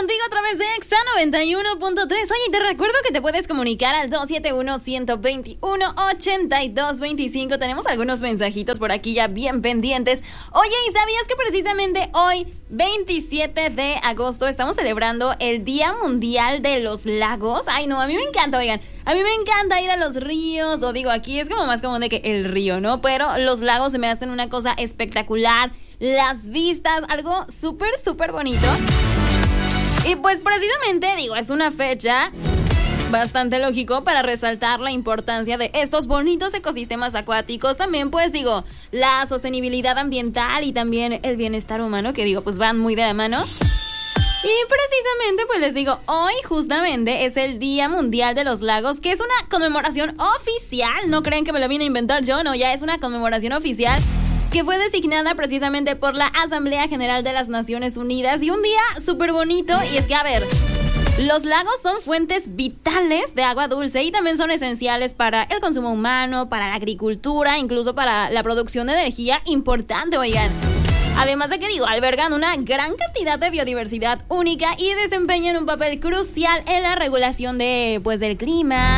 contigo a través de Exa 91.3. Oye, te recuerdo que te puedes comunicar al 271-121-8225. Tenemos algunos mensajitos por aquí ya bien pendientes. Oye, ¿y sabías que precisamente hoy, 27 de agosto, estamos celebrando el Día Mundial de los Lagos? Ay, no, a mí me encanta, oigan. A mí me encanta ir a los ríos, o digo, aquí es como más común de que el río, ¿no? Pero los lagos se me hacen una cosa espectacular. Las vistas, algo súper, súper bonito. Y pues precisamente, digo, es una fecha bastante lógico para resaltar la importancia de estos bonitos ecosistemas acuáticos. También, pues digo, la sostenibilidad ambiental y también el bienestar humano, que digo, pues van muy de la mano. Y precisamente, pues les digo, hoy justamente es el Día Mundial de los Lagos, que es una conmemoración oficial. No creen que me lo vine a inventar yo, no, ya es una conmemoración oficial que fue designada precisamente por la Asamblea General de las Naciones Unidas. Y un día súper bonito, y es que, a ver, los lagos son fuentes vitales de agua dulce y también son esenciales para el consumo humano, para la agricultura, incluso para la producción de energía importante, oigan. Además de que, digo, albergan una gran cantidad de biodiversidad única y desempeñan un papel crucial en la regulación de, pues, del clima,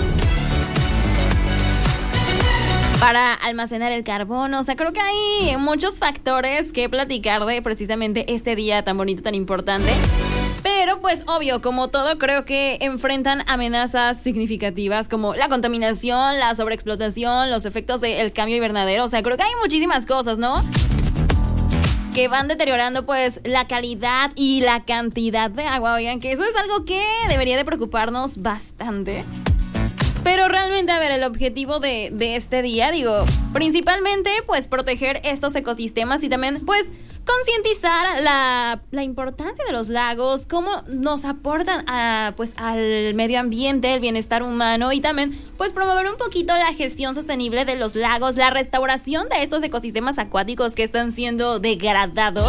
para almacenar el carbono. O sea, creo que hay muchos factores que platicar de precisamente este día tan bonito, tan importante. Pero pues obvio, como todo, creo que enfrentan amenazas significativas como la contaminación, la sobreexplotación, los efectos del cambio invernadero. O sea, creo que hay muchísimas cosas, ¿no?, que van deteriorando pues la calidad y la cantidad de agua. Oigan, que eso es algo que debería de preocuparnos bastante. Pero realmente, a ver, el objetivo de este día, digo, principalmente pues proteger estos ecosistemas y también pues concientizar la importancia de los lagos, cómo nos aportan pues al medio ambiente, el bienestar humano, y también pues promover un poquito la gestión sostenible de los lagos, la restauración de estos ecosistemas acuáticos que están siendo degradados.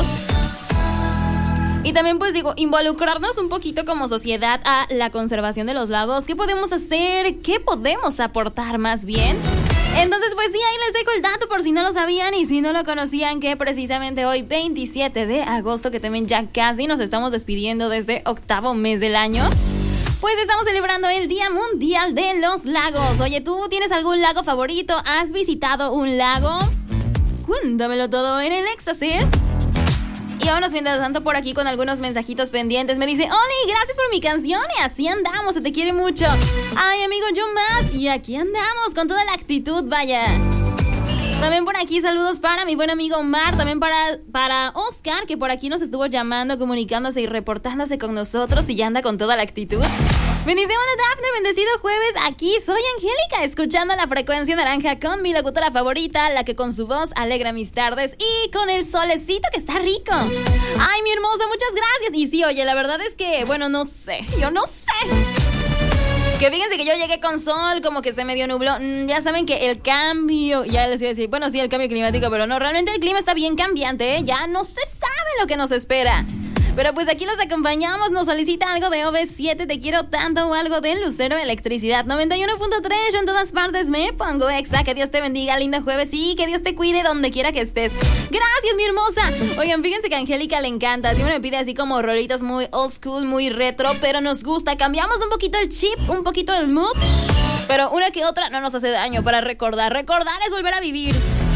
Y también, pues digo, involucrarnos un poquito como sociedad a la conservación de los lagos. ¿Qué podemos hacer? ¿Qué podemos aportar más bien? Entonces, pues sí, ahí les dejo el dato por si no lo sabían y si no lo conocían, que precisamente hoy, 27 de agosto, que también ya casi nos estamos despidiendo de este octavo mes del año, pues estamos celebrando el Día Mundial de los Lagos. Oye, ¿tú tienes algún lago favorito? ¿Has visitado un lago? Cuéntamelo todo en el Exacer. Y vámonos mientras tanto por aquí con algunos mensajitos pendientes. Me dice: Oli, gracias por mi canción, y así andamos, se te quiere mucho. Ay, amigo, yo más. Y aquí andamos con toda la actitud, vaya. También por aquí saludos para mi buen amigo Omar, también para Oscar, que por aquí nos estuvo llamando, comunicándose y reportándose con nosotros y ya anda con toda la actitud. Me dice: hola Dafne, bendecido jueves, aquí soy Angélica, escuchando la frecuencia naranja con mi locutora favorita, la que con su voz alegra mis tardes y con el solecito que está rico. Ay, mi hermosa, muchas gracias. Y sí, oye, la verdad es que, bueno, no sé. Que fíjense que yo llegué con sol, como que se medio nubló. Ya saben que el cambio, ya les iba a decir, bueno, sí, el cambio climático, pero no, realmente el clima está bien cambiante, ¿eh? Ya no se sabe lo que nos espera. Pero pues aquí los acompañamos, nos solicita algo de OV7, Te quiero tanto, o algo de Lucero Electricidad 91.3, yo en todas partes me pongo Exa. Que Dios te bendiga, lindo jueves, y que Dios te cuide donde quiera que estés. Gracias, mi hermosa. Oigan, fíjense que a Angélica le encanta, siempre me pide así como rolitas muy old school, muy retro, pero nos gusta, cambiamos un poquito el chip, un poquito el mood, pero una que otra no nos hace daño para recordar. Recordar es volver a vivir.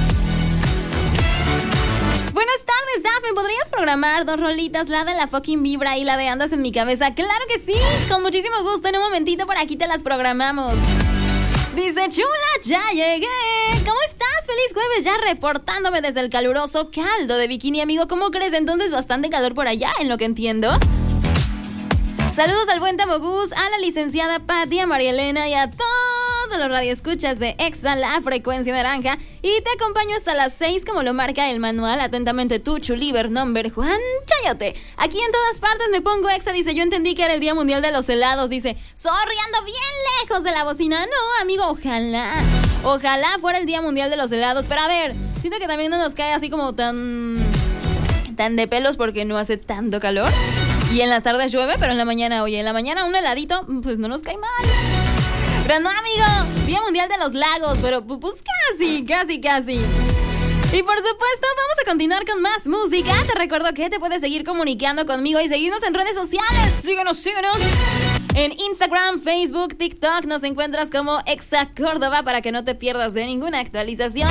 Buenas tardes, Dafne, ¿podrías programar 2 rolitas? La de La Fucking Vibra y la de Andas en mi cabeza. Claro que sí, con muchísimo gusto. En un momentito por aquí te las programamos. Dice: chula, ya llegué. ¿Cómo estás? Feliz jueves, ya reportándome desde el caluroso caldo de Bikini, amigo. ¿Cómo crees? Entonces bastante calor por allá, en lo que entiendo. Saludos al buen Tamogus, a la licenciada Patti, a María Elena y a todos los radioescuchas de Exa, la frecuencia naranja. Y te acompaño hasta las 6, como lo marca el manual. Atentamente tu chuliver number Juan Chayote. Aquí en todas partes me pongo Exa. Dice: yo entendí que era el Día Mundial de los Helados. Dice: sorry, ando bien lejos de la bocina. No, amigo, ojalá fuera el Día Mundial de los Helados. Pero a ver, siento que también no nos cae así como tan de pelos, porque no hace tanto calor. Y en las tardes llueve, pero en la mañana, oye, en la mañana un heladito, pues no nos cae mal. Pero no, amigo, Día Mundial de los Lagos, pero pues casi. Y por supuesto, vamos a continuar con más música. Te recuerdo que te puedes seguir comunicando conmigo y seguirnos en redes sociales. Síguenos. En Instagram, Facebook, TikTok nos encuentras como Exa Córdoba para que no te pierdas de ninguna actualización.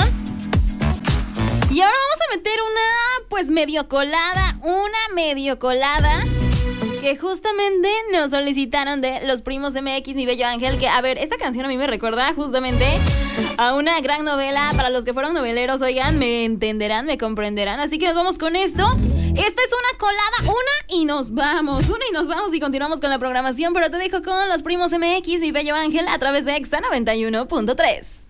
Y ahora vamos a meter una medio colada que justamente nos solicitaron de Los Primos MX, Mi Bello Ángel. Que, a ver, esta canción a mí me recuerda justamente a una gran novela. Para los que fueron noveleros, oigan, me entenderán, me comprenderán. Así que nos vamos con esto. Esta es una colada, una y nos vamos y continuamos con la programación. Pero te dejo con Los Primos MX, Mi Bello Ángel, a través de Exa 91.3.